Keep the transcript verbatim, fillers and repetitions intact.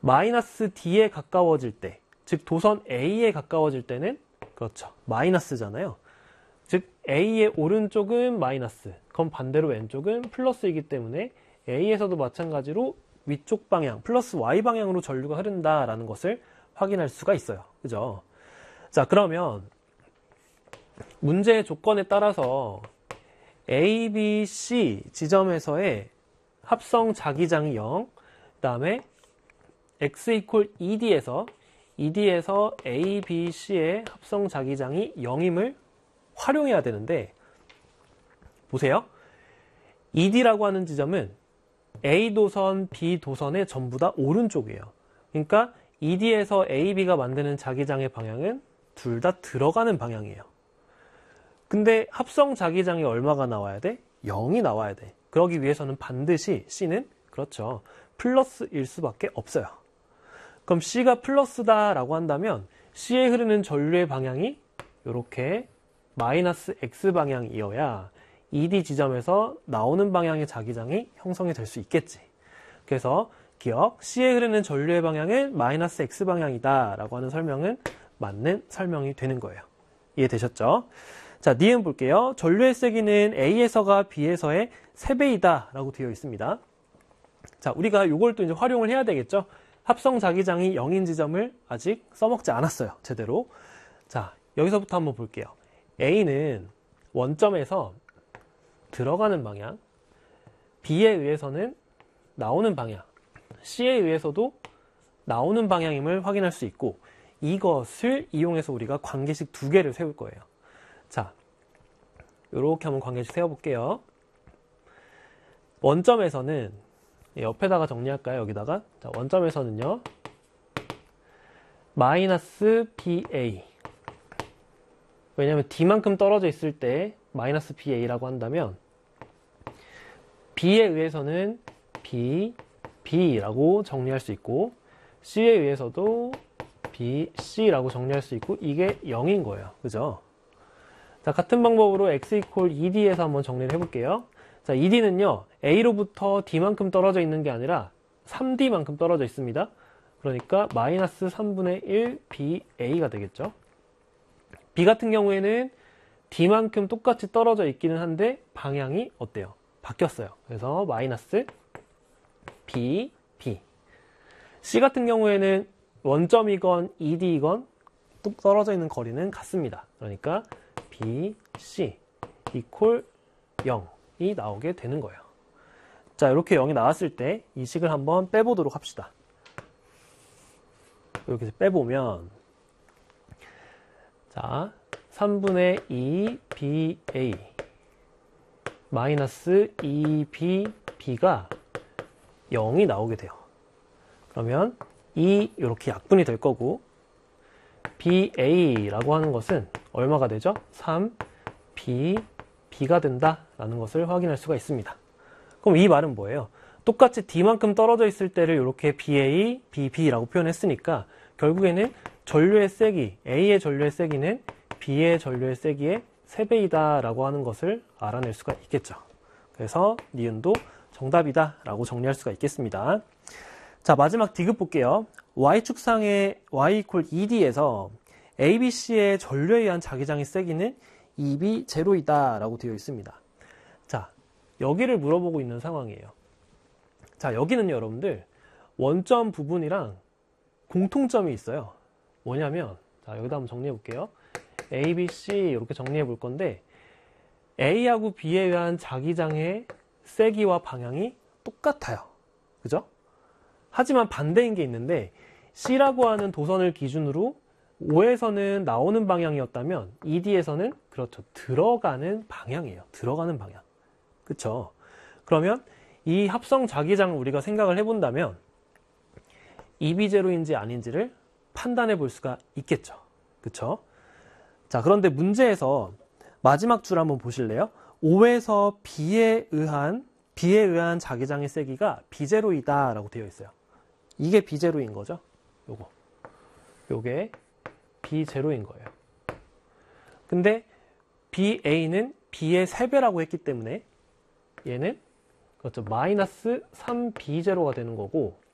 마이너스 D에 가까워질 때, 즉 도선 A에 가까워질 때는 그렇죠. 마이너스잖아요. 즉 A의 오른쪽은 마이너스, 그럼 반대로 왼쪽은 플러스이기 때문에 A에서도 마찬가지로 위쪽 방향, 플러스 Y 방향으로 전류가 흐른다라는 것을 확인할 수가 있어요. 그죠? 자, 그러면 문제의 조건에 따라서 A, B, C 지점에서의 합성 자기장이 영, 그 다음에 X 이퀄 이디에서 이디에서 A, B, C의 합성 자기장이 영임을 활용해야 되는데, 보세요. 이디라고 하는 지점은 A 도선, B 도선의 전부 다 오른쪽이에요. 그러니까 이디에서 A, B가 만드는 자기장의 방향은 둘 다 들어가는 방향이에요. 근데 합성 자기장이 얼마가 나와야 돼? 영이 나와야 돼. 그러기 위해서는 반드시 C는 그렇죠. 플러스일 수밖에 없어요. 그럼 C가 플러스다 라고 한다면 C에 흐르는 전류의 방향이 이렇게 마이너스 X 방향이어야 이디 지점에서 나오는 방향의 자기장이 형성이 될 수 있겠지. 그래서 기억, C에 흐르는 전류의 방향은 마이너스 X 방향이다 라고 하는 설명은 맞는 설명이 되는 거예요. 이해되셨죠? 자, 니은 볼게요. 전류의 세기는 A에서가 B에서의 세 배이다 라고 되어 있습니다. 자, 우리가 이걸 또 이제 활용을 해야 되겠죠? 합성 자기장이 영인 지점을 아직 써먹지 않았어요. 제대로. 자, 여기서부터 한번 볼게요. A는 원점에서 들어가는 방향, B에 의해서는 나오는 방향, C에 의해서도 나오는 방향임을 확인할 수 있고, 이것을 이용해서 우리가 관계식 두 개를 세울 거예요. 자, 이렇게 한번 관계식 세워볼게요. 원점에서는 옆에다가 정리할까요? 여기다가. 자, 원점에서는요, 마이너스 비에이. 왜냐면 D만큼 떨어져 있을 때 마이너스 비에이라고 한다면 B에 의해서는 B, B라고 정리할 수 있고, C에 의해서도 B, C라고 정리할 수 있고, 이게 영인 거예요. 그죠? 자, 같은 방법으로 X 이퀄 이디에서 한번 정리를 해볼게요. 자, 이디는요, A로부터 D만큼 떨어져 있는 게 아니라 삼 디만큼 떨어져 있습니다. 그러니까 마이너스 삼분의 일 비에이가 되겠죠. B 같은 경우에는 D만큼 똑같이 떨어져 있기는 한데 방향이 어때요? 바뀌었어요. 그래서 마이너스 B, B. C 같은 경우에는 원점이건 이디이건 뚝 떨어져 있는 거리는 같습니다. 그러니까 B, C 이퀄 영이 나오게 되는 거예요. 자, 이렇게 영이 나왔을 때 이 식을 한번 빼보도록 합시다. 이렇게 빼보면, 자, 삼분의 이 비에이 마이너스 이 비 B가 영이 나오게 돼요. 그러면 이 이렇게 약분이 될 거고, 비에이라고 하는 것은 얼마가 되죠? 삼 비 B가 된다라는 것을 확인할 수가 있습니다. 그럼 이 말은 뭐예요? 똑같이 D만큼 떨어져 있을 때를 이렇게 비에이, 비비라고 표현했으니까 결국에는 전류의 세기, A의 전류의 세기는 B의 전류의 세기의 세 배이다 라고 하는 것을 알아낼 수가 있겠죠. 그래서 니은도 정답이다 라고 정리할 수가 있겠습니다. 자, 마지막 디귿 볼게요. Y축상의 Y 이퀄 이디에서 A, B, C의 전류에 의한 자기장의 세기는 이 비 제로이다 라고 되어 있습니다. 자, 여기를 물어보고 있는 상황이에요. 자, 여기는 여러분들 원점 부분이랑 공통점이 있어요. 뭐냐면, 자, 여기다 한번 정리해 볼게요. A, B, C 이렇게 정리해 볼 건데, A하고 B에 의한 자기장의 세기와 방향이 똑같아요. 그죠? 하지만 반대인 게 있는데, C라고 하는 도선을 기준으로 O에서는 나오는 방향이었다면 이디에서는 그렇죠, 들어가는 방향이에요. 들어가는 방향. 그쵸? 그러면 이 합성 자기장을 우리가 생각을 해본다면 이 비 제로인지 아닌지를 판단해 볼 수가 있겠죠. 그쵸? 자, 그런데 문제에서 마지막 줄 한번 보실래요? O에서 B에 의한 B에 의한 자기장의 세기가 비 제로이다 라고 되어 있어요. 이게 비 제로인 거죠. 요거. 요게 비 제로인 거예요. 근데 비에이는 B의 세 배라고 했기 때문에 얘는 그렇죠, 마이너스 삼 비 제로가 되는 거고,